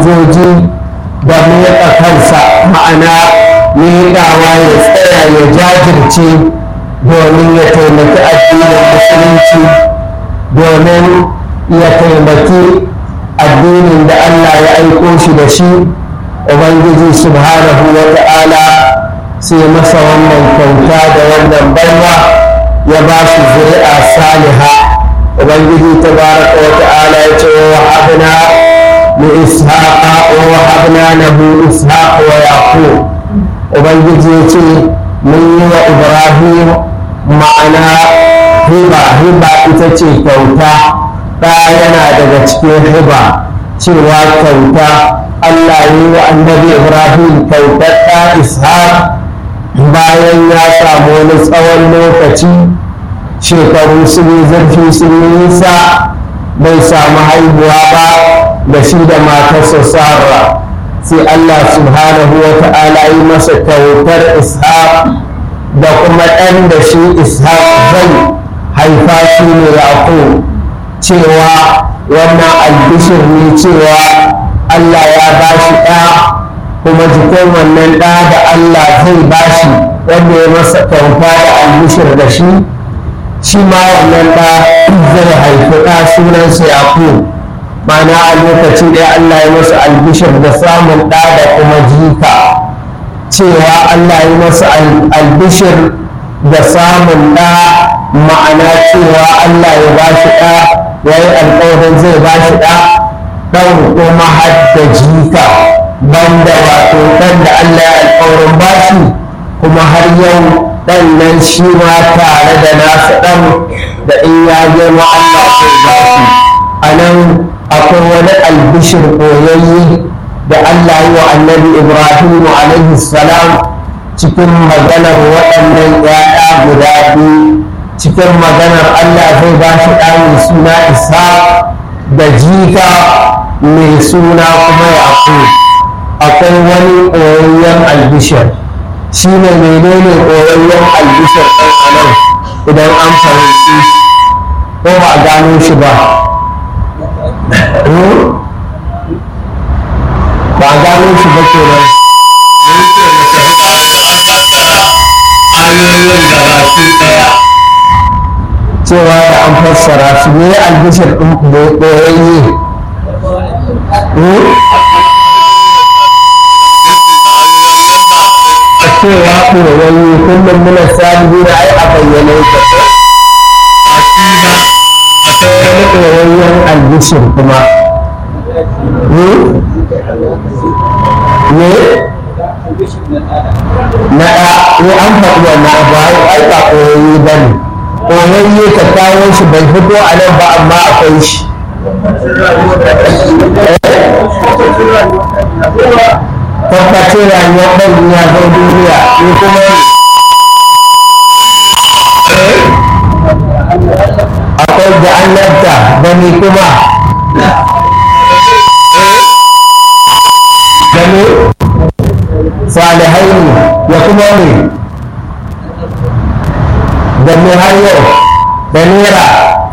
hujjoji da miƙa kansa, ma'ana miƙawa ya tsaya ya jajirce domin ya taimaki addinin musulunci, domin ya taimaki addinin da Allah ya aiko shi da shi. Ubangiji subhanahu wa ta'ala sai masa wannan kyauta da wannan baiwa, ya ba shi zuri'a saliha. Ubangiji tabaraka wa ta'ala ya ce wa wahabna li ishaqa wa wahabna lahu ishaqa wa yaqub. Ubangiji ya ce mun yi wa Ibrahim ma'ana hiba ita ce kyauta. ɗa yana daga cikin hiba, cewa kyauta. Allah yi wa annabi Ibrahim kyautar ɗa Ishaq bayan ya samu wani tsawon lokaci, shekaru sun yi zurfi sun yi nisa, bai samu haihuwa ba da shi da matarsa Sarah. Sai Allah subhanahu wa ta'ala yi masa kyautar Ishaq da kuma ɗan da shi Ishaq zai haifa shi ne Yaqub, cewa wannan albishir ne cewa Allah ya ba shi ɗa, kuma jikin wannan ɗa da Allah zai ba shi, wanda ya masa kyauta da albishir da shi ma wannan ɗa zai haifi ɗa sunansa Yaqub. Ma'ana a lokaci ɗaya Allah ya masa albishir da samun ɗa da kuma jika, cewa Allah ya masa albishir da samun ɗa, ma'ana cewa Allah ya ba shi ɗa, ya yi alƙawarin zai ba shi ɗa, ɗan kuma har da jika, banda wato ɗan da Allah ya alƙawarin ba shi, kuma har yau ɗan nan shi ma tare da nasa ɗan da in ya girma Allah zai ba shi. A nan akwai wani albishir koyayye da Allah yi wa annabi Ibrahim alaihi salam cikin maganar waɗannan ‘ya'ya guda biyu, cikin maganar Allah zai ba shi ɗa mai suna Ishaq da jika mai suna kuma Yaqub. Akwai wani koyayyen albishir. Shi ne menene koyayyen albishir ɗan anan idan an fahimci ko ba a gano shi ba? Ba a gano shi ba kenan. Ayoyin da baki ɗaya cewa da an fassara su ne albishir ɗin koyayye. cewa koyayye kullum muna salihu da ai a bayyane ta akwai wani koyayyen albishir kuma ne na an faɗi wannan ba ai ba koyayye ba ne. Koyayye ka kawo shi bai fito a nan ba amma akwai shi. Tabbacin rayuwar ɗan ya zo duniya ne kuma akwai da annabta da ni kuma da ne salihai ne ya kuma ne da ne har yau da nera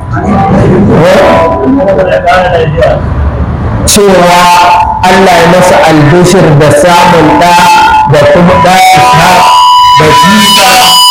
cewa Allah ya masa albishir da samun ɗa da kuma ɗa Ishaq da jika